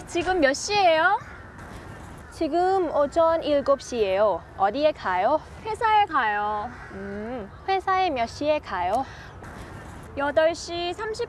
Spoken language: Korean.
지금 몇 시예요? 지금 오전 7시예요. 어디에 가요? 회사에 가요. 회사에 몇 시에 가요? 8시 30분